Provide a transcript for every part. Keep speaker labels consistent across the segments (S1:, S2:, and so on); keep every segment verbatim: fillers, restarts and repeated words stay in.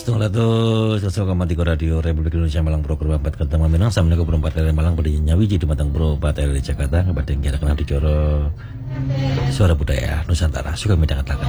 S1: Setengah itu satu koma tiga Radio Republik Indonesia Malang program empat ketemu Minang sama dengan perempat dari Malang pada Nyawiji di Matang Bro Batai dari Jakarta kepada yang kira kenal di Coro Suara Budaya Nusantara suka mendengar lagu.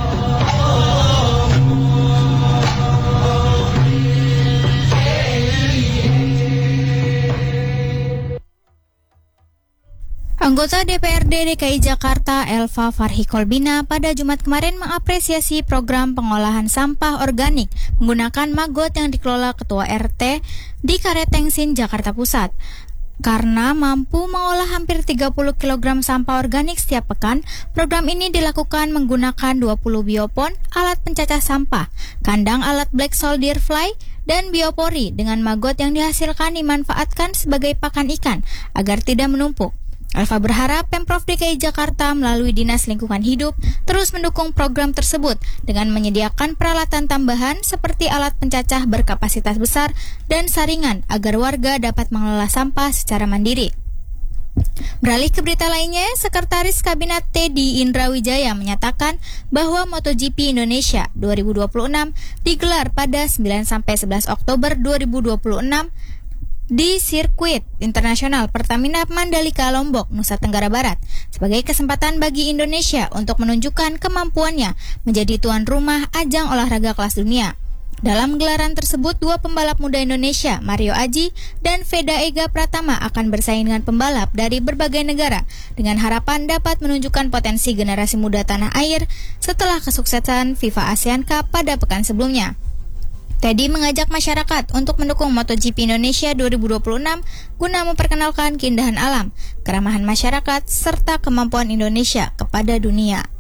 S2: Anggota D P R D D K I Jakarta Elva Farhi Kolbina pada Jumat kemarin mengapresiasi program pengolahan sampah organik menggunakan maggot yang dikelola Ketua R T di Karetengsin, Jakarta Pusat. Karena mampu mengolah hampir tiga puluh kilogram sampah organik setiap pekan, program ini dilakukan menggunakan dua puluh biopon, alat pencacah sampah, kandang alat black soldier fly, dan biopori dengan maggot yang dihasilkan dimanfaatkan sebagai pakan ikan agar tidak menumpuk. Elva berharap Pemprov D K I Jakarta melalui Dinas Lingkungan Hidup terus mendukung program tersebut dengan menyediakan peralatan tambahan seperti alat pencacah berkapasitas besar dan saringan agar warga dapat mengelola sampah secara mandiri. Beralih ke berita lainnya, Sekretaris Kabinet Teddy Indra Wijaya menyatakan bahwa MotoGP Indonesia dua ribu dua puluh enam digelar pada sembilan sampai sebelas Oktober dua ribu dua puluh enam di Sirkuit Internasional Pertamina Mandalika, Lombok, Nusa Tenggara Barat sebagai kesempatan bagi Indonesia untuk menunjukkan kemampuannya menjadi tuan rumah ajang olahraga kelas dunia. Dalam gelaran tersebut, dua pembalap muda Indonesia, Mario Aji dan Veda Ega Pratama akan bersaing dengan pembalap dari berbagai negara dengan harapan dapat menunjukkan potensi generasi muda tanah air setelah kesuksesan FIFA ASEAN Cup pada pekan sebelumnya. Teddy mengajak masyarakat untuk mendukung MotoGP Indonesia dua ribu dua puluh enam guna memperkenalkan keindahan alam, keramahan masyarakat, serta kemampuan Indonesia kepada dunia.